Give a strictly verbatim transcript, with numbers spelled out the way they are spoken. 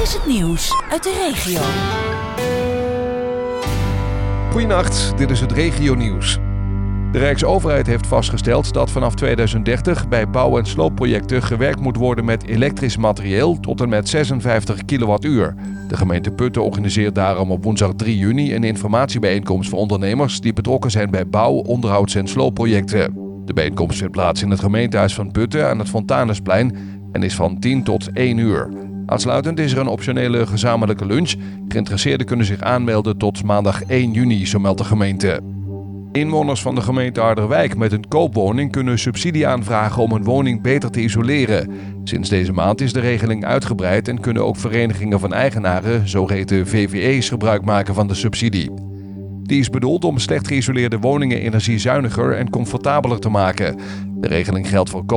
is het nieuws uit de regio. Goedenacht, dit is het regionieuws. De Rijksoverheid heeft vastgesteld dat vanaf tweeduizend dertig bij bouw- en sloopprojecten gewerkt moet worden met elektrisch materieel tot en met zesenvijftig kilowattuur. De gemeente Putten organiseert daarom op woensdag drie juni een informatiebijeenkomst voor ondernemers die betrokken zijn bij bouw-, onderhouds- en sloopprojecten. De bijeenkomst vindt plaats in het gemeentehuis van Putten aan het Fontanusplein en is van tien tot één uur. Aansluitend is er een optionele gezamenlijke lunch. Geïnteresseerden kunnen zich aanmelden tot maandag één juni, zo meldt de gemeente. Inwoners van de gemeente Harderwijk met een koopwoning kunnen subsidie aanvragen om een woning beter te isoleren. Sinds deze maand is de regeling uitgebreid en kunnen ook verenigingen van eigenaren, zogeheten V V E's, gebruik maken van de subsidie. Die is bedoeld om slecht geïsoleerde woningen energiezuiniger en comfortabeler te maken. De regeling geldt voor